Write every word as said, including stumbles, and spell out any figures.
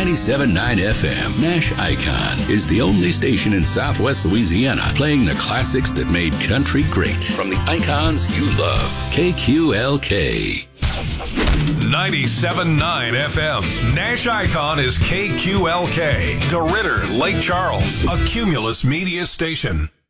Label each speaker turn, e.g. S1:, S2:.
S1: ninety-seven point nine F M, Nash Icon is the only station in Southwest Louisiana playing the classics that made country great. From the icons you love, K Q L K.
S2: ninety-seven point nine F M. Nash Icon is K Q L K. DeRidder, Lake Charles, a Cumulus media station.